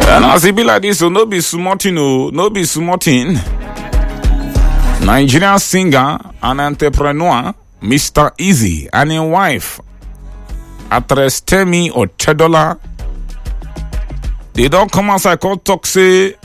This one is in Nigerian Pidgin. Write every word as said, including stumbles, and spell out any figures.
And as it be like this, so no be smarting, no, no be smarting. Nigerian singer and entrepreneur, Mister Easy, and his wife, actress Temi Otedola, they don't come outside called talk say